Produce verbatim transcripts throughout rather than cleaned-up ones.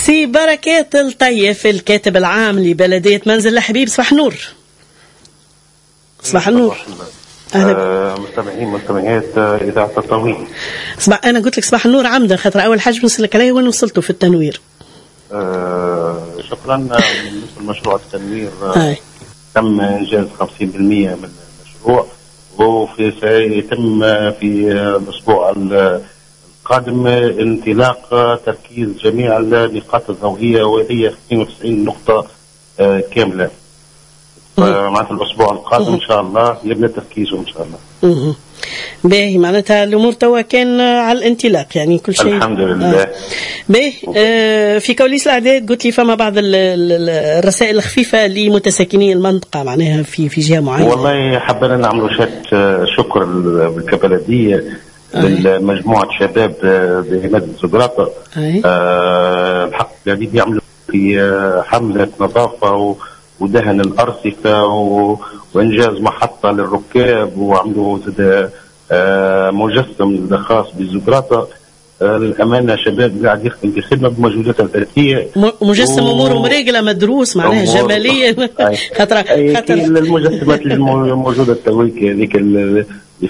سي بركات الطيف الكاتب العام لبلدية منزل الحبيب، صباح النور. صباح النور. أهلا مستمعين مستمعات إذاعة التطوير. صباح أنا قلت لك صباح النور عمدا خاطر أول حاجة نسألك عليه وين وصلتوا في التنوير. أه شكرا. بالنسبة لمشروع التنوير آه. تم إنجاز خمسين بالمئة من المشروع، وفي سيتم في الأسبوع القادم انطلاق تركيز جميع النقاط الضوئية وهي اثنين وتسعين نقطة كاملة. معناتها الأسبوع القادم إن شاء الله يبدأ تركيزه إن شاء الله. باهي معناتها الأمور توا كان على الانطلاق يعني كل شيء الحمد لله. آه. باهي آه في كواليس الأعداد قلت لي فما بعض الرسائل الخفيفة لمتساكني المنطقة معناها في في جهة معينة. والله حبينا نعملوا شات شكر كبلدية لمجموعة شباب بمدينة زقراطة. آه الحق قاعدين يعملوا في حملة نظافة ودهن الأرصفة وإنجاز محطة للركاب، وعملوا آه مجسم خاص بزقراطة. آه الأمانة شباب قاعد يخدم في خدمة بمجهوداتها الذاتية، مجسم أموره مريقلة مدروس معناها جمالية. خاطر خاطر المجسمات الموجودة التويك هذيك اللي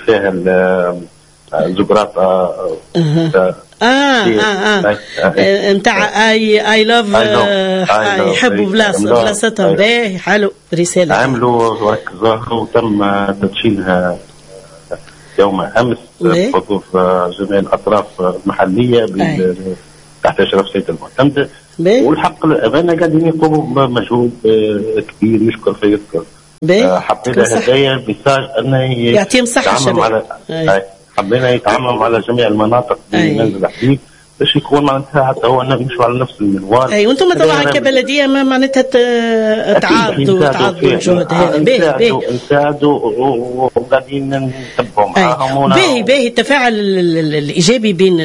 فيها زقراطة اه اه اه نتاع اي اي لاف يحبوا بلاصه بلاصتهم. باهي حلو رساله عملوا وركزوها وتم تدشينها يوم امس بحضور جميع الاطراف المحليه تحت اشراف سيد المعتمد. والحق الامانه قاعدين يقوموا بمجهود كبير يشكر فيذكر. حبينا هدايا الميساج انه يعطيهم صحه الشباب. حبينا يتعاملوا على جميع المناطق في منزل الحبيب باش يكون معناتها حتى هو انه يمشوا على نفس المنوال. اي وانتم طبعا كبلديه ما معناتها تعاضوا تعاضوا الجهد هذا. باهي باهي نساعدوا وقاعدين نتبعوا معاهم. باهي باهي التفاعل الايجابي بين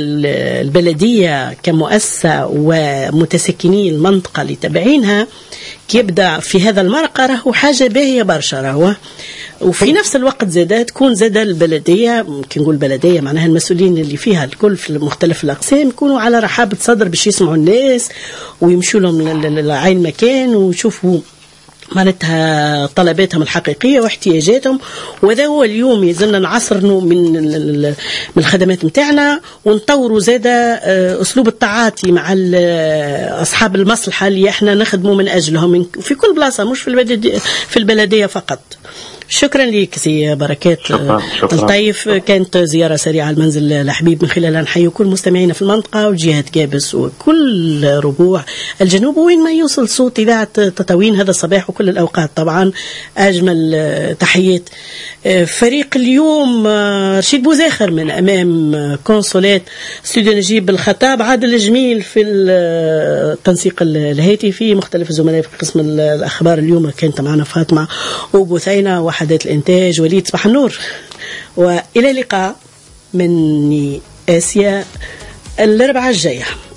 البلديه كمؤسسه ومتسكني المنطقه اللي تابعينها كي يبدا في هذا المرقه راهو حاجه باهيه برشا راهو. وفي نفس الوقت زادة تكون زادة البلدية، ممكن نقول البلدية معناها المسؤولين اللي فيها الكل في مختلف الأقسام يكونوا على رحابة صدر باش يسمعوا الناس ويمشوا لهم لعين مكان ويشوفوا معناتها طلباتهم الحقيقية واحتياجاتهم. وهذا هو اليوم يزلنا نعصرنوا من من الخدمات متاعنا ونطوروا زادة أسلوب التعاطي مع أصحاب المصلحة اللي احنا نخدموا من أجلهم في كل بلاصة مش في البلدية في البلدية فقط. شكرا لك سي بركات الطيف. كانت زيارة سريعة لمنزل الحبيب من خلالها نحيي كل مستمعينا في المنطقة وجهة كابس وكل ربوع الجنوب وين ما يوصل صوت إذاعة تطاوين هذا الصباح وكل الأوقات. طبعا أجمل تحيات فريق اليوم رشيد بوزاخر من أمام كونسولات استوديو نجيب الخطاب، عادل الجميل في التنسيق الهاتفي، مختلف الزملاء في قسم الأخبار اليوم كانت معنا فاطمة وبثينة وحدات الإنتاج وليد. صباح النور وإلى اللقاء مني آسيا الأربعاء الجاية.